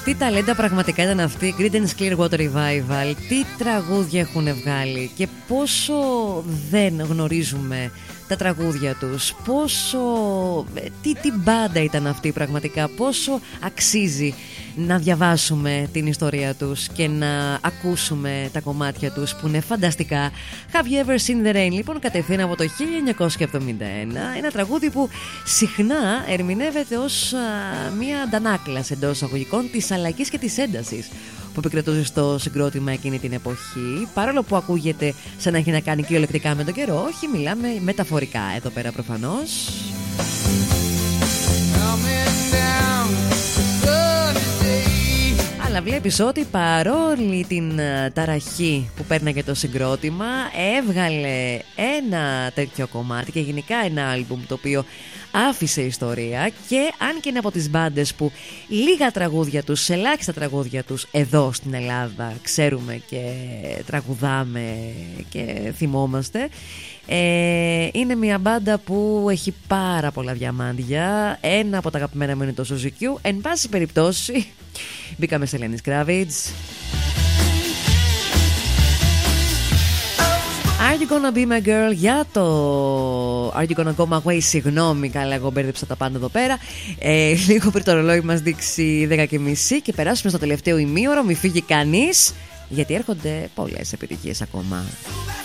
Τι ταλέντα πραγματικά ήταν αυτή η Creedence Clearwater Revival. Τι τραγούδια έχουν βγάλει και πόσο δεν γνωρίζουμε τα τραγούδια τους. Πόσο... Τι μπάντα ήταν αυτή πραγματικά. Πόσο αξίζει να διαβάσουμε την ιστορία τους και να ακούσουμε τα κομμάτια τους που είναι φανταστικά. Have you ever seen the rain? Λοιπόν, κατευθείαν από το 1971. Ένα τραγούδι που συχνά ερμηνεύεται ως μια αντανάκλαση εντός εισαγωγικών της αλλαγής και της έντασης που επικρατούσε στο συγκρότημα εκείνη την εποχή. Παρόλο που ακούγεται σαν να έχει να κάνει κυριολεκτικά με τον καιρό, όχι, μιλάμε μεταφορικά εδώ πέρα προφανώς. Αλλά βλέπεις ότι παρόλη την ταραχή που πέρναγε το συγκρότημα, έβγαλε ένα τέτοιο κομμάτι και γενικά ένα άλμπουμ το οποίο άφησε ιστορία. Και αν και είναι από τις μπάντες που λίγα τραγούδια τους, ελάχιστα τραγούδια τους εδώ στην Ελλάδα ξέρουμε και τραγουδάμε και θυμόμαστε, είναι μια μπάντα που έχει πάρα πολλά διαμάντια. Ένα από τα αγαπημένα μου είναι το Suzuki. Εν πάση περιπτώσει, μπήκαμε σε Lenny Kravitz. Are you gonna be my girl? Για το Are you gonna go my way? Συγγνώμη, καλά, εγώ μπέρδεψα τα πάντα εδώ πέρα. Λίγο πριν το ρολόι μας δείξει 10:30 και περάσουμε στο τελευταίο ημίωρο. Μη φύγει κανείς, γιατί έρχονται πολλές επιτυχίες ακόμα.